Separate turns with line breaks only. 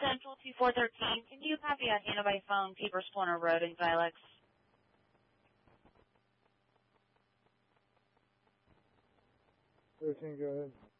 Central 2413. Can you copy a Hannah by phone, Papers Corner Road in Xilex?
13, go ahead.